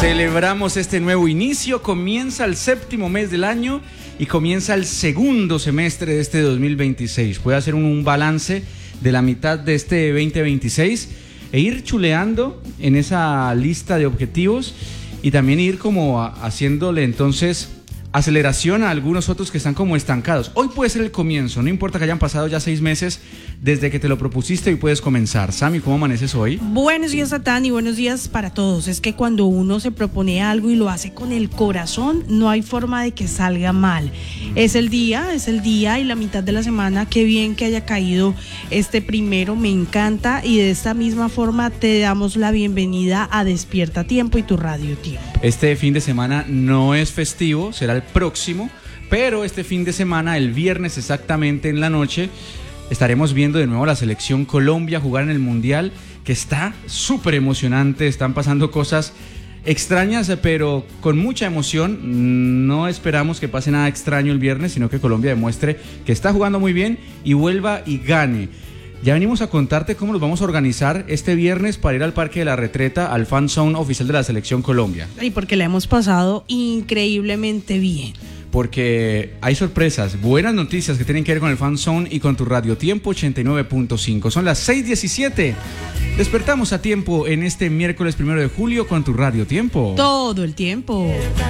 Celebramos este nuevo inicio, comienza el séptimo mes del año y comienza el segundo semestre de este 2026. Puede hacer un balance de la mitad de este 2026 e ir chuleando en esa lista de objetivos y también ir como haciéndole entonces aceleración a algunos otros que están como estancados. Hoy puede ser el comienzo, no importa que hayan pasado ya 6 meses desde que te lo propusiste y puedes comenzar. Sami, ¿cómo amaneces hoy? Buenos días, Satán, y buenos días para todos. Es que cuando uno se propone algo y lo hace con el corazón, no hay forma de que salga mal. Es el día y la mitad de la semana. Qué bien que haya caído este primero, me encanta, y de esta misma forma te damos la bienvenida a Despierta Tiempo y tu Radio Tiempo. Este fin de semana no es festivo, será el próximo, pero este fin de semana, el viernes exactamente en la noche, estaremos viendo de nuevo a la selección Colombia jugar en el Mundial, que está súper emocionante. Están pasando cosas extrañas, pero con mucha emoción. No esperamos que pase nada extraño el viernes, sino que Colombia demuestre que está jugando muy bien y vuelva y gane. Ya venimos a contarte cómo nos vamos a organizar este viernes para ir al Parque de la Retreta, al Fan Zone oficial de la Selección Colombia. Y porque la hemos pasado increíblemente bien. Porque hay sorpresas, buenas noticias que tienen que ver con el Fan Zone y con tu Radio Tiempo 89.5. Son las 6:17. Despertamos a tiempo en este miércoles 1 de julio con tu Radio Tiempo. Todo el tiempo.